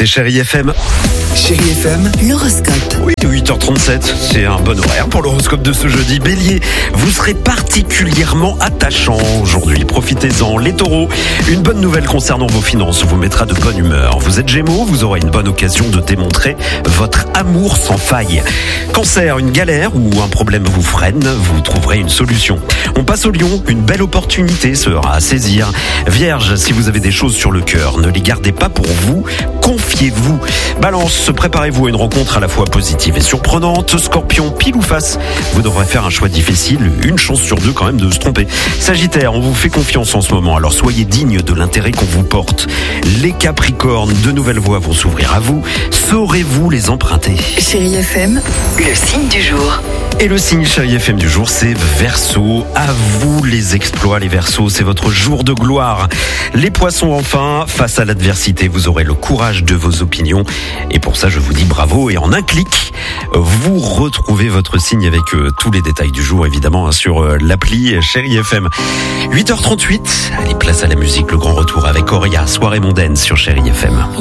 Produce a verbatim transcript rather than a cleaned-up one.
écoutez Chérie F M. Chérie F M, l'horoscope. Oui, huit heures trente-sept, c'est un bon horaire pour l'horoscope de ce jeudi. Bélier, vous serez particulièrement attachant aujourd'hui, profitez-en. Les taureaux, une bonne nouvelle concernant vos finances vous mettra de bonne humeur. Vous êtes gémeaux, vous aurez une bonne occasion de démontrer votre amour sans faille. Cancer, une galère ou un problème vous freine, vous trouverez une solution. On passe au lion, une belle opportunité sera à saisir. Vierge, si vous avez des choses sur le cœur, ne les gardez pas pour vous, confiez-vous. Balance, préparez-vous à une rencontre à la fois positive et surprenante. Scorpion, pile ou face, vous devrez faire un choix difficile, une chance sur deux quand même de se tromper. Sagittaire, on vous fait confiance en ce moment, alors soyez digne de l'intérêt qu'on vous porte. Les Capricornes, de nouvelles voies vont s'ouvrir à vous, saurez-vous les emprunter? Chérie F M, le signe du jour. Et le signe Chérie F M du jour, c'est Verseau. À vous les exploits, les Verseaux, c'est votre jour de gloire. Les Poissons, enfin, face à l'adversité, vous aurez le courage de vos opinions. Et pour ça, je vous dis bravo. Et en un clic, vous retrouvez votre signe avec euh, tous les détails du jour, évidemment, hein, sur euh, l'appli Chérie F M. huit heures trente-huit, allez, place à la musique, le grand retour avec Auria, soirée mondaine sur Chérie F M.